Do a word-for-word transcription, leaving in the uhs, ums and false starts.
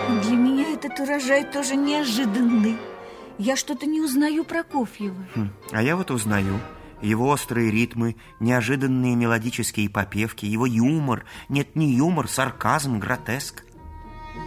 Для меня этот урожай тоже неожиданный. Я что-то не узнаю Прокофьева. Хм, а я вот узнаю. Его острые ритмы, неожиданные мелодические попевки, его юмор. Нет, не юмор, сарказм, гротеск.